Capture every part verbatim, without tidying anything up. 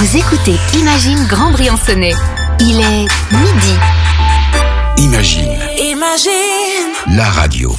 Vous écoutez Imagine Grand Briançonnais. Il est midi. Imagine. Imagine. La radio.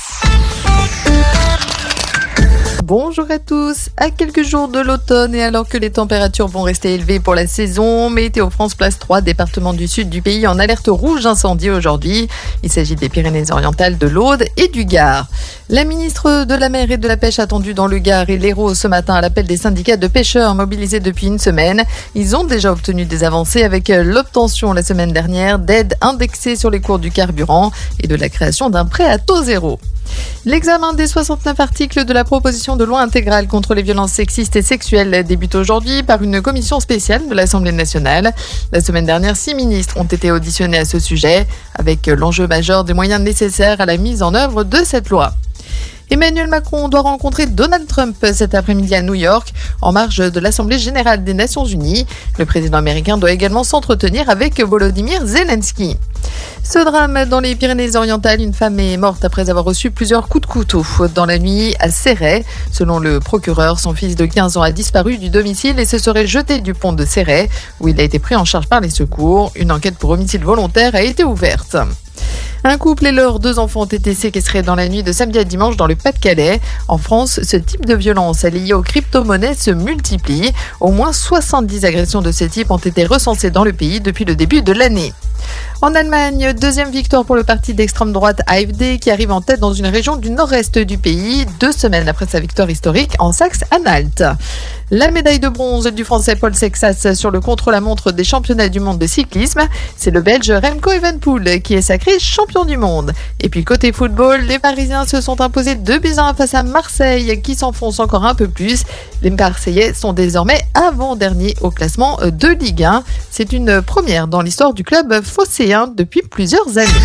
Bonjour à tous. À quelques jours de l'automne et alors que les températures vont rester élevées pour la saison, Météo France place trois départements du sud du pays en alerte rouge incendie aujourd'hui. Il s'agit des Pyrénées-Orientales, de l'Aude et du Gard. La ministre de la Mer et de la Pêche attendue dans le Gard et l'Hérault ce matin à l'appel des syndicats de pêcheurs mobilisés depuis une semaine. Ils ont déjà obtenu des avancées avec l'obtention la semaine dernière d'aides indexées sur les cours du carburant et de la création d'un prêt à taux zéro. L'examen des soixante-neuf articles de la proposition de loi intégrale contre les violences sexistes et sexuelles débute aujourd'hui par une commission spéciale de l'Assemblée nationale. La semaine dernière, six ministres ont été auditionnés à ce sujet, avec l'enjeu majeur des moyens nécessaires à la mise en œuvre de cette loi. Emmanuel Macron doit rencontrer Donald Trump cet après-midi à New York, en marge de l'Assemblée générale des Nations unies. Le président américain doit également s'entretenir avec Volodymyr Zelensky. Ce drame dans les Pyrénées-Orientales, une femme est morte après avoir reçu plusieurs coups de couteau dans la nuit à Céret. Selon le procureur, son fils de quinze ans a disparu du domicile et se serait jeté du pont de Céret, où il a été pris en charge par les secours. Une enquête pour homicide volontaire a été ouverte. Un couple et leurs deux enfants ont été séquestrés dans la nuit de samedi à dimanche dans le Pas-de-Calais. En France, ce type de violence liée aux crypto-monnaies se multiplie. Au moins soixante-dix agressions de ce type ont été recensées dans le pays depuis le début de l'année. En Allemagne, deuxième victoire pour le parti d'extrême droite A F D qui arrive en tête dans une région du nord-est du pays, deux semaines après sa victoire historique en Saxe-Anhalt. La médaille de bronze du Français Paul Sexas sur le contre-la-montre des championnats du monde de cyclisme, c'est le Belge Remco Evenepoel qui est sacré champion du monde. Et puis côté football, les Parisiens se sont imposés deux buts à un face à Marseille qui s'enfonce encore un peu plus. Les Marseillais sont désormais avant-derniers au classement de Ligue un. C'est une première dans l'histoire du club phocéen depuis plusieurs années.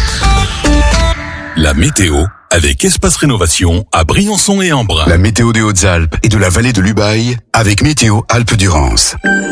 La météo avec Espace Rénovation à Briançon et Embrun. La météo des Hautes-Alpes et de la vallée de l'Ubaye avec Météo Alpes-Durance.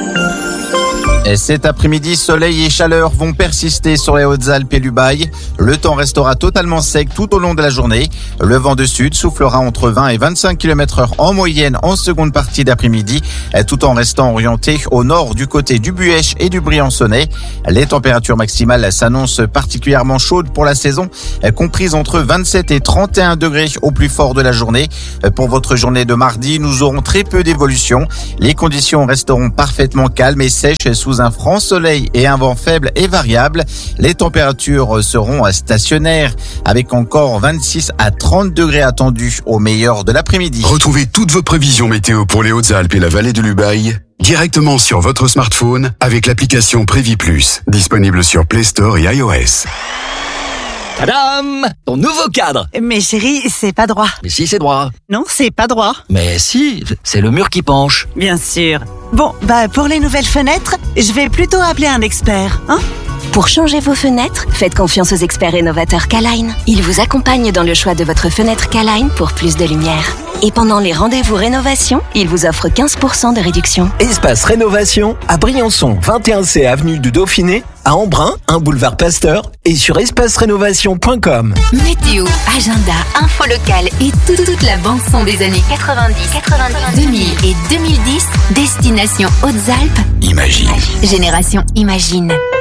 Et cet après-midi, soleil et chaleur vont persister sur les Hautes-Alpes et l'Ubaye. Le temps restera totalement sec tout au long de la journée. Le vent de sud soufflera entre vingt et vingt-cinq kilomètres heure en moyenne en seconde partie d'après-midi, tout en restant orienté au nord du côté du Buëch et du Briançonnais. Les températures maximales s'annoncent particulièrement chaudes pour la saison, comprises entre vingt-sept et trente et un degrés au plus fort de la journée. Pour votre journée de mardi, nous aurons très peu d'évolution. Les conditions resteront parfaitement calmes et sèches sous un franc soleil et un vent faible et variable. Les températures seront stationnaires avec encore vingt-six à trente degrés attendus au meilleur de l'après-midi. Retrouvez toutes vos prévisions météo pour les Hautes-Alpes et la vallée de l'Ubaye directement sur votre smartphone avec l'application Prévi Plus, disponible sur Play Store et iOS. Tadam! Ton nouveau cadre! Mais chérie, c'est pas droit. Mais si, c'est droit. Non, c'est pas droit. Mais si, c'est le mur qui penche. Bien sûr. Bon, bah pour les nouvelles fenêtres, je vais plutôt appeler un expert, hein? Pour changer vos fenêtres, faites confiance aux experts rénovateurs K-Line. Ils vous accompagnent dans le choix de votre fenêtre K-Line pour plus de lumière. Et pendant les rendez-vous rénovation, ils vous offrent quinze pour cent de réduction. Espace Rénovation à Briançon, vingt et un C avenue du Dauphiné, à Embrun, un boulevard Pasteur et sur espace rénovation point com. Météo, agenda, info locale et tout- toute la bande-son des années quatre-vingt-dix, quatre-vingt-dix, deux mille et deux mille dix, destination Hautes-Alpes. Imagine. Génération Imagine.